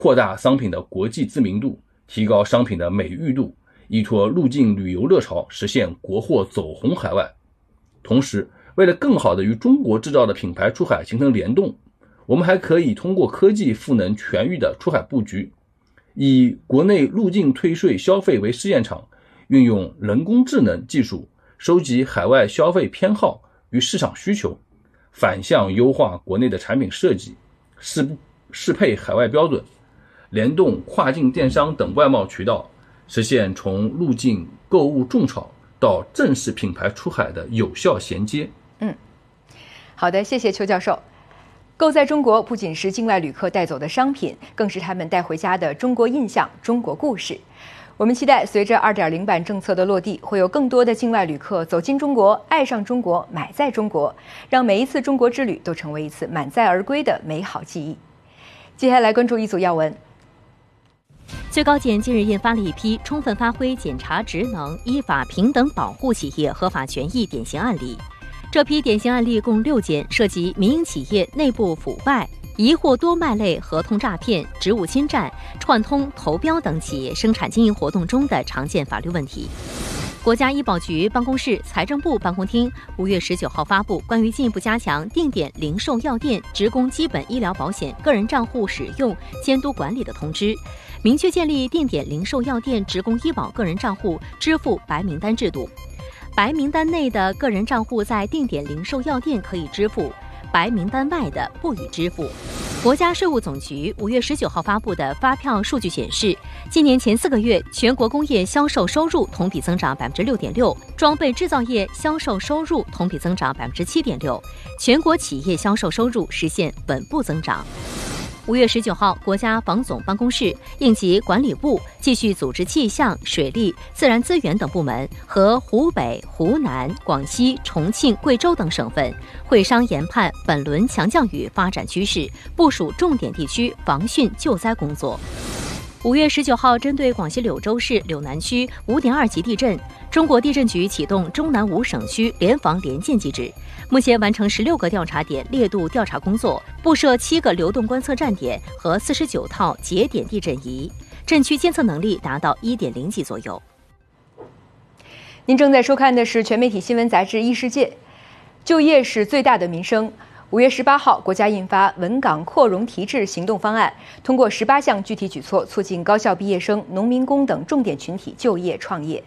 扩大商品的国际知名度，提高商品的美誉度，依托入境旅游热潮，实现国货走红海外。同时，为了更好地与中国制造的品牌出海形成联动，我们还可以通过科技赋能全域的出海布局，以国内入境退税消费为试验场，运用人工智能技术收集海外消费偏好与市场需求，反向优化国内的产品设计，适配海外标准，联动跨境电商等外贸渠道，实现从入境购物种草到正式品牌出海的有效衔接。 好的，谢谢邱教授。购在中国不仅是境外旅客带走的商品，更是他们带回家的中国印象、中国故事。我们期待随着 2.0 版政策的落地，会有更多的境外旅客走进中国，爱上中国，买在中国，让每一次中国之旅都成为一次满载而归的美好记忆。接下来关注一组要闻。 最高检近日印发了一批充分发挥检察职能、依法平等保护企业合法权益典型案例。这批典型案例共6件，涉及民营企业内部腐败、疑或多卖类合同诈骗、职务侵占、串通投标等企业生产经营活动中的常见法律问题。国家医保局办公室、财政部办公厅5月19号发布关于进一步加强定点零售药店职工基本医疗保险个人账户使用监督管理的通知，明确建立定点零售药店职工医保个人账户支付白名单制度。白名单内的个人账户在定点零售药店可以支付，白名单外的不予支付。国家税务总局5月19号发布的发票数据显示，今年前4个月，全国工业销售收入同比增长 6.6%， 装备制造业销售收入同比增长 7.6%， 全国企业销售收入实现稳步增长。5月19号，国家防总办公室、应急管理部继续组织气象、水利、自然资源等部门和湖北、湖南、广西、重庆、贵州等省份会商研判本轮强降雨发展趋势，部署重点地区防汛救灾工作。5月19号，针对广西柳州市柳南区5.2级地震，中国地震局启动中南5省区联防联建机制，目前完成16个调查点烈度调查工作，布设7个流动观测站点和49套节点地震仪，震区监测能力达到1.0级左右。 您正在收看的是全媒体新闻杂志《异世界》。就业是最大的民生。5月18号，国家印发稳岗扩容提质行动方案，通过18项具体举措，促进高校毕业生、农民工等重点群体就业创业。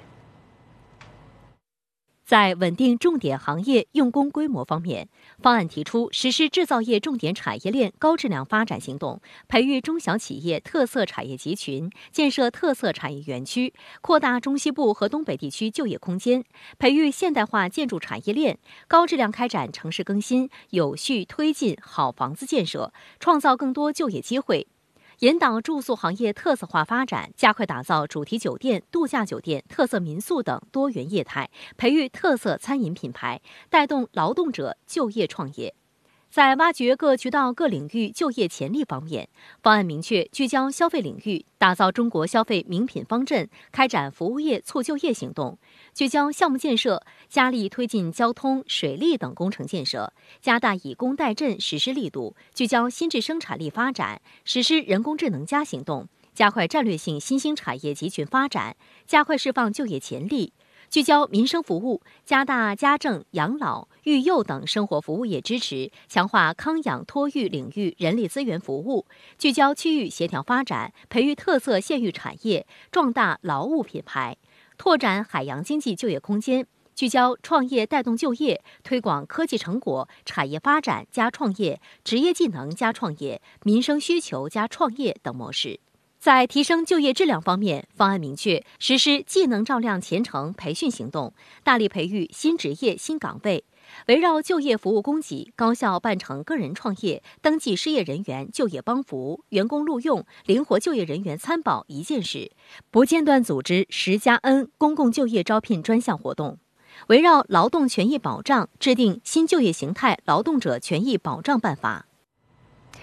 在稳定重点行业用工规模方面，方案提出实施制造业重点产业链高质量发展行动，培育中小企业特色产业集群，建设特色产业园区，扩大中西部和东北地区就业空间，培育现代化建筑产业链，高质量开展城市更新，有序推进好房子建设，创造更多就业机会。引导住宿行业特色化发展，加快打造主题酒店、度假酒店、特色民宿等多元业态，培育特色餐饮品牌，带动劳动者就业创业。在挖掘各渠道各领域就业潜力方面，方案明确聚焦消费领域，打造中国消费名品方阵，开展服务业促就业行动，聚焦项目建设，加力推进交通、水利等工程建设，加大以工代赈实施力度，聚焦新质生产力发展，实施人工智能加行动，加快战略性新兴产业集群发展，加快释放就业潜力。聚焦民生服务，加大家政、养老、育幼等生活服务业支持，强化康养托育领域人力资源服务，聚焦区域协调发展，培育特色县域产业，壮大劳务品牌，拓展海洋经济就业空间，聚焦创业带动就业，推广科技成果、产业发展加创业、职业技能加创业、民生需求加创业等模式。在提升就业质量方面，方案明确实施技能照亮前程培训行动，大力培育新职业新岗位，围绕就业服务供给，高效办成个人创业、登记失业人员就业帮扶、员工录用、灵活就业人员参保一件事，不间断组织10+N 公共就业招聘专项活动。围绕劳动权益保障，制定新就业形态劳动者权益保障办法。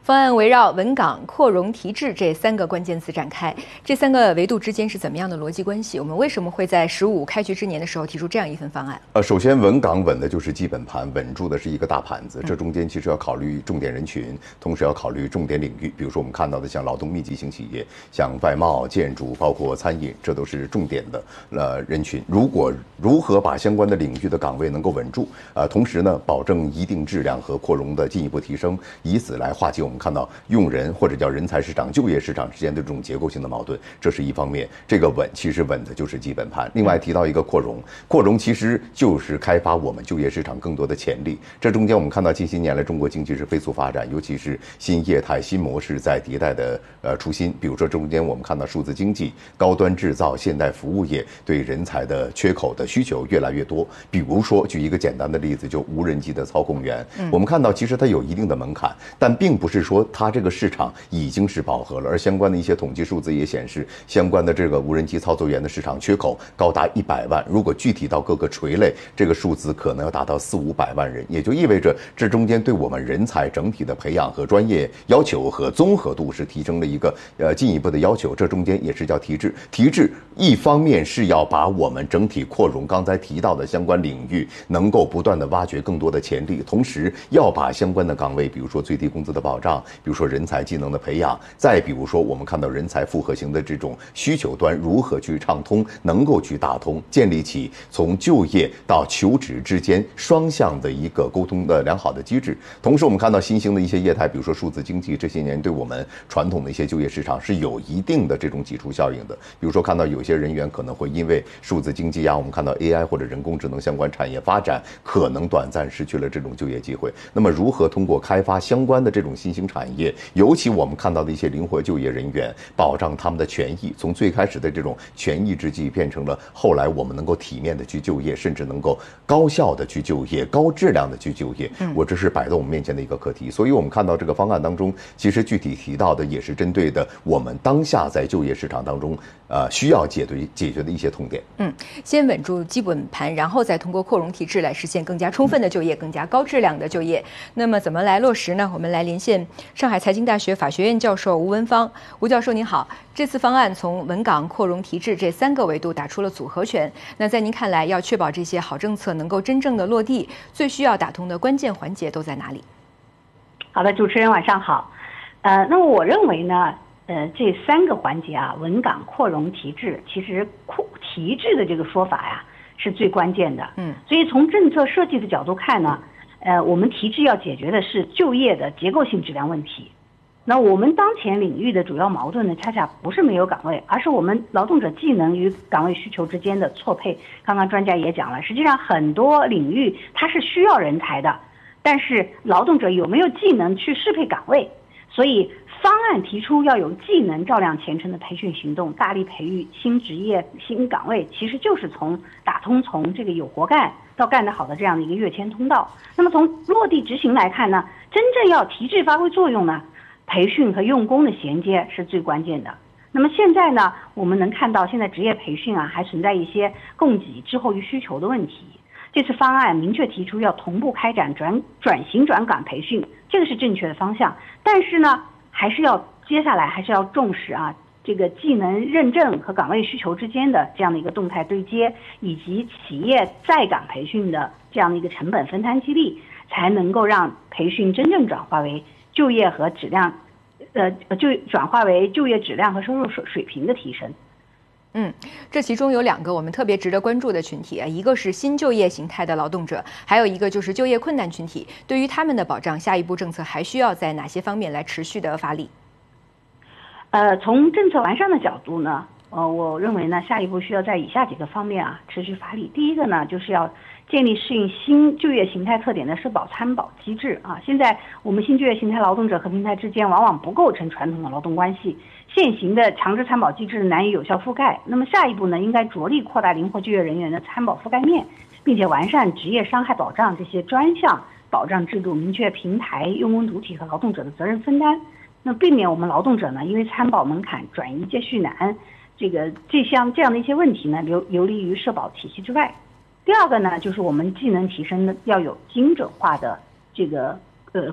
方案围绕稳岗、扩容、提质这3个关键词展开。这3个维度之间是怎么样的逻辑关系？我们为什么会在15开局之年的时候提出这样一份方案？ 首先稳岗稳的就是基本盘，稳住的是一个大盘子。这中间其实要考虑重点人群，同时要考虑重点领域。比如说我们看到的像劳动密集型企业，像外贸、建筑，包括餐饮，这都是重点的人群。如何把相关的领域的岗位能够稳住，同时呢保证一定质量和扩容的进一步提升，以此来化解我们看到用人或者叫人才市场、就业市场之间的这种结构性的矛盾，这是一方面。这个稳其实稳的就是基本盘。另外提到一个扩容，扩容其实就是开发我们就业市场更多的潜力。这中间我们看到近些年来中国经济是飞速发展，尤其是新业态、新模式在迭代的出新。比如说中间我们看到数字经济、高端制造、现代服务业对人才的缺口的需求越来越多。比如说举一个简单的例子，就无人机的操控员，我们看到其实它有一定的门槛，但并不是说它这个市场已经是饱和了，而相关的一些统计数字也显示，相关的这个无人机操作员的市场缺口高达100万。如果具体到各个垂类，这个数字可能要达到400-500万人，也就意味着这中间对我们人才整体的培养和专业要求和综合度是提升了一个进一步的要求。这中间也是叫提质。提质一方面是要把我们整体扩容刚才提到的相关领域能够不断的挖掘更多的潜力，同时要把相关的岗位，比如说最低工资的保障，比如说人才技能的培养，再比如说我们看到人才复合型的这种需求端如何去畅通，能够去打通，建立起从就业到求职之间双向的一个沟通的良好的机制。同时我们看到新兴的一些业态，比如说数字经济，这些年对我们传统的一些就业市场是有一定的这种挤出效应的。比如说看到有些人员可能会因为数字经济我们看到 AI 或者人工智能相关产业发展，可能短暂失去了这种就业机会。那么如何通过开发相关的这种新兴产业，尤其我们看到的一些灵活就业人员，保障他们的权益，从最开始的这种权益之计变成了后来我们能够体面的去就业，甚至能够高效的去就业，高质量的去就业。这是摆在我们面前的一个课题。所以我们看到这个方案当中，其实具体提到的也是针对的我们当下在就业市场当中需要解决的一些痛点。 先稳住基本盘，然后再通过扩容提质来实现更加充分的就业，更加高质量的就业。那么怎么来落实呢？我们来连线上海财经大学法学院教授吴文芳。吴教授您好，这次方案从稳岗、扩容、提质这3个维度打出了组合拳。那在您看来，要确保这些好政策能够真正的落地，最需要打通的关键环节都在哪里？ 好的，主持人晚上好。那么我认为呢，这3个环节稳岗、扩容、提质，其实提质的这个说法是最关键的。所以从政策设计的角度看呢，我们提质要解决的是就业的结构性质量问题。那我们当前领域的主要矛盾呢，恰恰不是没有岗位，而是我们劳动者技能与岗位需求之间的错配。刚刚专家也讲了，实际上很多领域它是需要人才的，但是劳动者有没有技能去适配岗位？所以方案提出要有技能照亮前程的培训行动，大力培育新职业、新岗位，其实就是打通从这个有活干到干得好的这样的一个跃迁通道。那么从落地执行来看呢，真正要提质发挥作用呢，培训和用工的衔接是最关键的。那么现在呢，我们能看到现在职业培训还存在一些供给滞后于需求的问题。这次方案明确提出要同步开展转型转岗培训，这个是正确的方向。但是呢，接下来还是要重视这个技能认证和岗位需求之间的这样的一个动态对接，以及企业在岗培训的这样的一个成本分摊激励，才能够让培训真正转化为就业和质量，转化为就业质量和收入水平的提升。 这其中有2个我们特别值得关注的群体一个是新就业形态的劳动者，还有一个就是就业困难群体。对于他们的保障，下一步政策还需要在哪些方面来持续的发力？ 从政策完善的角度呢，我认为呢，下一步需要在以下几个方面持续发力。第一个呢，就是要建立适应新就业形态特点的社保参保机制现在我们新就业形态劳动者和平台之间往往不构成传统的劳动关系，现行的强制参保机制难以有效覆盖。那么下一步呢，应该着力扩大灵活就业人员的参保覆盖面，并且完善职业伤害保障这些专项保障制度，明确平台、用工主体和劳动者的责任分担。那避免我们劳动者呢，因为参保门槛、转移接续难，这样的一些问题呢，流离于社保体系之外。第二个呢，就是我们技能提升的要有精准化的这个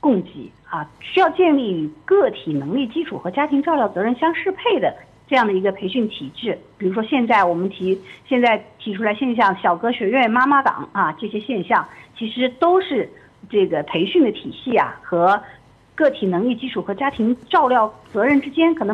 供给啊，需要建立与个体能力基础和家庭照料责任相适配的这样的一个培训体制。比如说现在提出来现象，小哥学院、妈妈党啊，这些现象其实都是这个培训的体系啊和个体能力基础和家庭照料责任之间可能